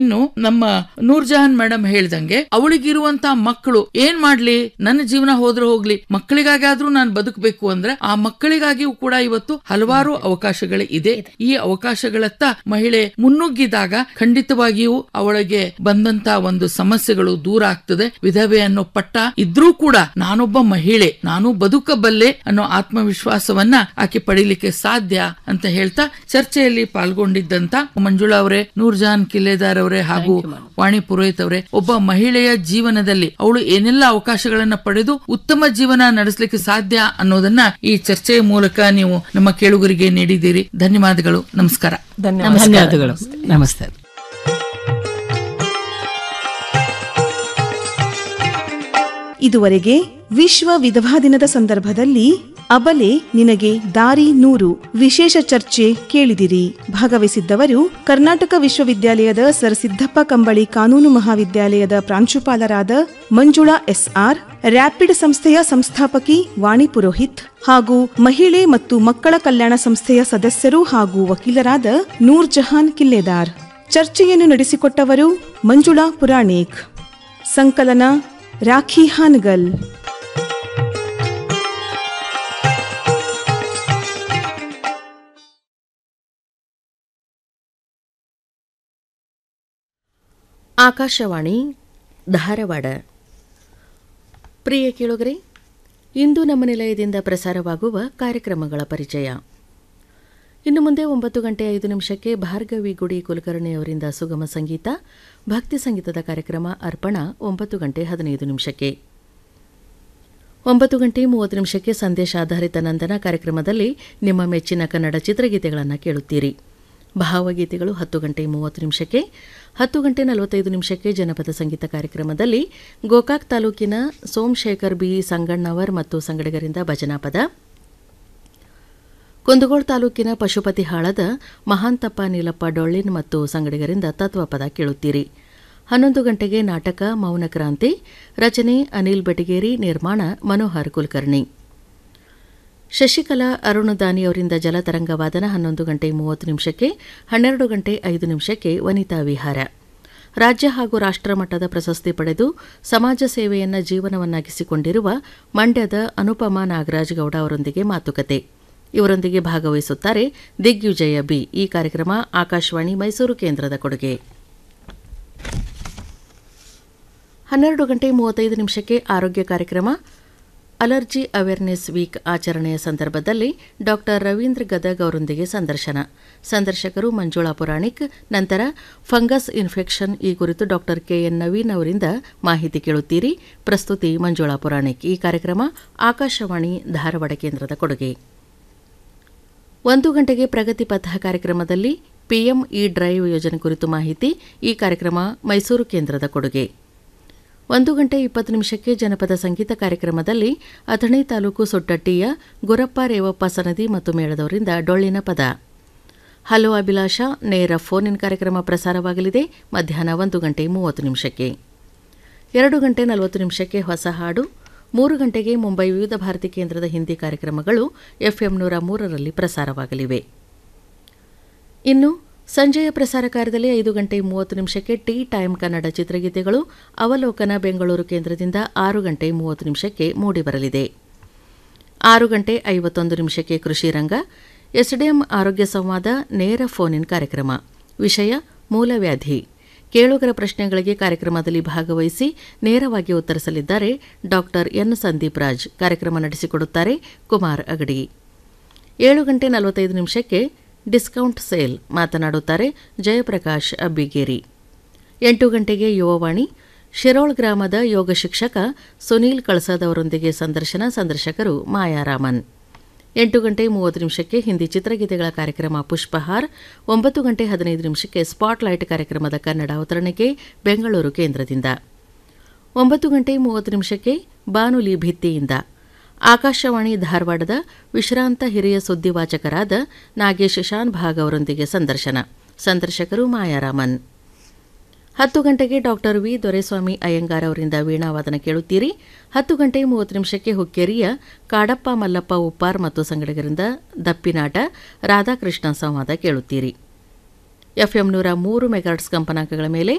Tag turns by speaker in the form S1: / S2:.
S1: ಇನ್ನು ನಮ್ಮ ನೂರ್ಜಹಾನ್ ಮೇಡಮ್ ಹೇಳ್ದಂಗೆ ಅವಳಿಗಿರುವಂತ ಮಕ್ಕಳು ಏನ್ ಮಾಡ್ಲಿ, ನನ್ನ ಜೀವನ ಹೋದ್ರೆ ಹೋಗ್ಲಿ, ಮಕ್ಕಳಿಗಾಗಾದ್ರೂ ನಾನು ಬದುಕಬೇಕು ಅಂದ್ರೆ ಆ ಮಕ್ಕಳಿಗಾಗಿಯೂ ಕೂಡ ಇವತ್ತು ಹಲವಾರು ಅವಕಾಶಗಳು ಇದೆ. ಈ ಅವಕಾಶಗಳತ್ತ ಮಹಿಳೆ ಮುನ್ನುಗ್ಗಿದಾಗ ಖಂಡಿತವಾಗಿಯೂ ಅವಳಿಗೆ ಬಂದಂತ ಒಂದು ಸಮಸ್ಯೆಗಳು ದೂರ ಆಗ್ತದೆ. ವಿಧವೆ ಅನ್ನೋ ಪಟ್ಟ ಇದ್ರೂ ಕೂಡ ನಾನೊಬ್ಬ ಮಹಿಳೆ, ನಾನು ಬದುಕಬಲ್ಲೆ ಅನ್ನೋ ಆತ್ಮವಿಶ್ವಾಸವನ್ನ ಆಕೆ ಪಡೀಲಿಕ್ಕೆ ಸಾಧ್ಯ ಅಂತ ಹೇಳ್ತಾ ಚರ್ಚೆಯಲ್ಲಿ ಪಾಲ್ಗೊಂಡಿದ್ದಂತ ಮಂಜುಳಾ ಅವರೇ, ನೂರ್ಜಹಾನ್ ಕಿಲ್ಲೆದಾರ್ ಅವರೇ ಹಾಗೂ ವಾಣಿ ಪುರೋಹಿತ್ ಅವರೇ, ಒಬ್ಬ ಮಹಿಳೆಯ ಜೀವನದಲ್ಲಿ ಅವಳು ಏನೆಲ್ಲ ಅವಕಾಶಗಳನ್ನ ಪಡೆದು ಉತ್ತಮ ಜೀವನ ನಡೆಸಲಿಕ್ಕೆ ಸಾಧ್ಯ ಅನ್ನೋದನ್ನ ಈ ಚರ್ಚೆಯ ಮೂಲಕ ನೀವು ನಮ್ಮ ಕೇಳುಗರಿಗೆ ನೀಡಿದ್ದೀರಿ. ಧನ್ಯವಾದಗಳು. ನಮಸ್ಕಾರ.
S2: ಧನ್ಯವಾದಗಳು. ನಮಸ್ತೆ.
S3: ಇದುವರೆಗೆ ವಿಶ್ವ ವಿಧವಾ ದಿನದ ಸಂದರ್ಭದಲ್ಲಿ ಅಬಲೆ ನಿನಗೆ ದಾರಿ 100 ವಿಶೇಷ ಚರ್ಚೆ ಕೇಳಿದಿರಿ. ಭಾಗವಹಿಸಿದ್ದವರು ಕರ್ನಾಟಕ ವಿಶ್ವವಿದ್ಯಾಲಯದ ಸರ್ ಸಿದ್ದಪ್ಪ ಕಂಬಳಿ ಕಾನೂನು ಮಹಾವಿದ್ಯಾಲಯದ ಪ್ರಾಂಶುಪಾಲರಾದ ಮಂಜುಳಾ ಎಸ್ಆರ್, ರ್ಯಾಪಿಡ್ ಸಂಸ್ಥೆಯ ಸಂಸ್ಥಾಪಕಿ ವಾಣಿ ಪುರೋಹಿತ್ ಹಾಗೂ ಮಹಿಳೆ ಮತ್ತು ಮಕ್ಕಳ ಕಲ್ಯಾಣ ಸಂಸ್ಥೆಯ ಸದಸ್ಯರು ಹಾಗೂ ವಕೀಲರಾದ ನೂರ್ಜಹಾನ್ ಕಿಲ್ಲೆದಾರ್. ಚರ್ಚೆಯನ್ನು ನಡೆಸಿಕೊಟ್ಟವರು ಮಂಜುಳಾ ಪುರಾಣಿಕ್. ಸಂಕಲನ ರಾಖಿ ಹಾನಗಲ್.
S4: ಆಕಾಶವಾಣಿ ಧಾರವಾಡ. ಪ್ರಿಯ ಕೇಳುಗರೆ, ಇಂದು ನಮ್ಮ ನಿಲಯದಿಂದ ಪ್ರಸಾರವಾಗುವ ಕಾರ್ಯಕ್ರಮಗಳ ಪರಿಚಯ. ಇನ್ನು ಮುಂದೆ 9:05 ಭಾರ್ಗವಿ ಗುಡಿ ಕುಲಕರ್ಣಿಯವರಿಂದ ಸುಗಮ ಸಂಗೀತ, ಭಕ್ತಿ ಸಂಗೀತದ ಕಾರ್ಯಕ್ರಮ ಅರ್ಪಣಾ 9:15. 9:30 ಸಂದೇಶಾಧಾರಿತ ನಂದನ ಕಾರ್ಯಕ್ರಮದಲ್ಲಿ ನಿಮ್ಮ ಮೆಚ್ಚಿನ ಕನ್ನಡ ಚಿತ್ರಗೀತೆಗಳನ್ನು ಕೇಳುತ್ತೀರಿ. ಭಾವಗೀತೆಗಳು 10:30. 10:45 ಜನಪದ ಸಂಗೀತ ಕಾರ್ಯಕ್ರಮದಲ್ಲಿ ಗೋಕಾಕ್ ತಾಲೂಕಿನ ಸೋಮಶೇಖರ್ ಬಿ ಸಂಗಣ್ಣವರ್ ಮತ್ತು ಸಂಗಡಿಗರಿಂದ ಭಜನಾ ಪದ, ಕುಂದಗೋಳ ತಾಲೂಕಿನ ಪಶುಪತಿ ಹಾಳದ ಮಹಾಂತಪ್ಪ ನೀಲಪ್ಪ ಡೊಳ್ಳಿನ್ ಮತ್ತು ಸಂಗಡಿಗರಿಂದ ತತ್ವಪದ ಕೇಳುತ್ತೀರಿ. 11 ನಾಟಕ ಮೌನ ಕ್ರಾಂತಿ, ರಚನೆ ಅನಿಲ್ ಬೆಟಗೇರಿ, ನಿರ್ಮಾಣ ಮನೋಹರ್ ಕುಲಕರ್ಣಿ. ಶಶಿಕಲಾ ಅರುಣದಾನಿ ಅವರಿಂದ ಜಲತರಂಗವಾದನ 11:30. 12:05 ವನಿತಾ ವಿಹಾರ. ರಾಜ್ಯ ಹಾಗೂ ರಾಷ್ಟ್ರಮಟ್ಟದ ಪ್ರಶಸ್ತಿ ಪಡೆದು ಸಮಾಜ ಸೇವೆಯನ್ನು ಜೀವನವನ್ನಾಗಿಸಿಕೊಂಡಿರುವ ಮಂಡ್ಯದ ಅನುಪಮಾ ನಾಗರಾಜ್ ಗೌಡ ಅವರೊಂದಿಗೆ ಮಾತುಕತೆ. ಇವರೊಂದಿಗೆ ಭಾಗವಹಿಸುತ್ತಾರೆ ದಿಗ್ವಿಜಯ ಬಿ. ಈ ಕಾರ್ಯಕ್ರಮ ಆಕಾಶವಾಣಿ ಮೈಸೂರು ಕೇಂದ್ರದ ಕೊಡುಗೆ. 12:35 ಆರೋಗ್ಯ ಕಾರ್ಯಕ್ರಮ. ಅಲರ್ಜಿ ಅವೇರ್ನೆಸ್ ವೀಕ್ ಆಚರಣೆಯ ಸಂದರ್ಭದಲ್ಲಿ ಡಾ ರವೀಂದ್ರ ಗದಗ್ ಅವರೊಂದಿಗೆ ಸಂದರ್ಶನ. ಸಂದರ್ಶಕರು ಮಂಜುಳಾ ಪುರಾಣಿಕ್. ನಂತರ ಫಂಗಸ್ ಇನ್ಫೆಕ್ಷನ್ ಈ ಕುರಿತು ಡಾ ಕೆಎನ್ ನವೀನ್ ಅವರಿಂದ ಮಾಹಿತಿ ಕೇಳುತ್ತೀರಿ. ಪ್ರಸ್ತುತಿ ಮಂಜುಳಾ ಪುರಾಣಿಕ್. ಈ ಕಾರ್ಯಕ್ರಮ ಆಕಾಶವಾಣಿ ಧಾರವಾಡ ಕೇಂದ್ರದ ಕೊಡುಗೆ. 1 ಗಂಟೆಗೆ ಪ್ರಗತಿ ಪಥ ಕಾರ್ಯಕ್ರಮದಲ್ಲಿ ಪಿಎಂ ಇ ಡ್ರೈವ್ ಯೋಜನೆ ಕುರಿತು ಮಾಹಿತಿ. ಈ ಕಾರ್ಯಕ್ರಮ ಮೈಸೂರು ಕೇಂದ್ರದ ಕೊಡುಗೆ. 1:20 ಜನಪದ ಸಂಗೀತ ಕಾರ್ಯಕ್ರಮದಲ್ಲಿ ಅಥಣಿ ತಾಲೂಕು ಸೊಟ್ಟಟ್ಟಿಯ ಗುರಪ್ಪ ರೇವಪ್ಪ ಸನದಿ ಮತ್ತು ಮೇಳದವರಿಂದ ಡೊಳ್ಳಿನ ಪದ. ಹಲೋ ಅಭಿಲಾಷ ನೇರ ಫೋನ್ ಇನ್ ಕಾರ್ಯಕ್ರಮ ಪ್ರಸಾರವಾಗಲಿದೆ ಮಧ್ಯಾಹ್ನ 1:30. 2:40 ಹೊಸ ಹಾಡು. 3 ಗಂಟೆಗೆ ಮುಂಬೈ ವಿವಿಧ ಭಾರತಿ ಕೇಂದ್ರದ ಹಿಂದಿ ಕಾರ್ಯಕ್ರಮಗಳು ಎಫ್ಎಂ 103ರಲ್ಲಿ ಪ್ರಸಾರವಾಗಲಿವೆ. ಇನ್ನು ಸಂಜೆಯ ಪ್ರಸಾರ ಕಾರ್ಯದಲ್ಲಿ 5:30 ಟೀ ಟೈಮ್ ಕನ್ನಡ ಚಿತ್ರಗೀತೆಗಳು, ಅವಲೋಕನ ಬೆಂಗಳೂರು ಕೇಂದ್ರದಿಂದ 6:30 ಮೂಡಿಬರಲಿದೆ. 6:51 ಕೃಷಿ ರಂಗ, ಎಸ್ಡಿಎಂ ಆರೋಗ್ಯ ಸಂವಾದ ನೇರ ಫೋನ್ ಇನ್ ಕಾರ್ಯಕ್ರಮ. ವಿಷಯ ಮೂಲವ್ಯಾಧಿ. ಕೇಳುಗರ ಪ್ರಶ್ನೆಗಳಿಗೆ ಕಾರ್ಯಕ್ರಮದಲ್ಲಿ ಭಾಗವಹಿಸಿ ನೇರವಾಗಿ ಉತ್ತರಿಸಲಿದ್ದಾರೆ ಡಾ ಎನ್ ಸಂದೀಪ್ ರಾಜ್. ಕಾರ್ಯಕ್ರಮ ನಡೆಸಿಕೊಡುತ್ತಾರೆ ಕುಮಾರ್ ಅಗಡಿ. 7:45 ಡಿಸ್ಕೌಂಟ್ ಸೇಲ್ ಮಾತನಾಡುತ್ತಾರೆ ಜಯಪ್ರಕಾಶ್ ಅಬ್ಬಿಗೇರಿ. 8 ಗಂಟೆಗೆ ಯುವವಾಣಿ. ಶಿರೋಳ್ ಗ್ರಾಮದ ಯೋಗ ಶಿಕ್ಷಕ ಸುನೀಲ್ ಕಳಸದವರೊಂದಿಗೆ ಸಂದರ್ಶನ. ಸಂದರ್ಶಕರು ಮಾಯಾರಾಮನ್. 8:30 ಹಿಂದಿ ಚಿತ್ರಗೀತೆಗಳ ಕಾರ್ಯಕ್ರಮ ಪುಷ್ಪಹಾರ್. 9:15 ಸ್ಪಾಟ್ಲೈಟ್ ಕಾರ್ಯಕ್ರಮದ ಕನ್ನಡ ಅವತರಣಿಕೆ ಬೆಂಗಳೂರು ಕೇಂದ್ರದಿಂದ. 9:30 ಬಾನುಲಿ ಭಿತ್ತಿಯಿಂದ ಆಕಾಶವಾಣಿ ಧಾರವಾಡದ ವಿಶ್ರಾಂತ ಹಿರಿಯ ಸುದ್ದಿವಾಚಕರಾದ ನಾಗೇಶ್ ಶಾನ್ ಭಾಗ್ ಅವರೊಂದಿಗೆ ಸಂದರ್ಶನ. ಸಂದರ್ಶಕರು ಮಾಯಾರಾಮನ್. 10 ಗಂಟೆಗೆ ಡಾ ವಿ ದೊರೆಸ್ವಾಮಿ ಅಯ್ಯಂಗಾರ್ ಅವರಿಂದ ವೀಣಾವಾದನ ಕೇಳುತ್ತೀರಿ. 10:30 ಹುಕ್ಕೇರಿಯ ಕಾಡಪ್ಪ ಮಲ್ಲಪ್ಪ ಉಪ್ಪಾರ್ ಮತ್ತು ಸಂಗಡಿಗರಿಂದ ದಪ್ಪಿನಾಟ ರಾಧಾಕೃಷ್ಣ ಸಂವಾದ ಕೇಳುತ್ತೀರಿ. ಎಫ್ಎಂ 103 ಮೆಗಾಹರ್ಟ್ಸ್ ಕಂಪನಾಂಕಗಳ ಮೇಲೆ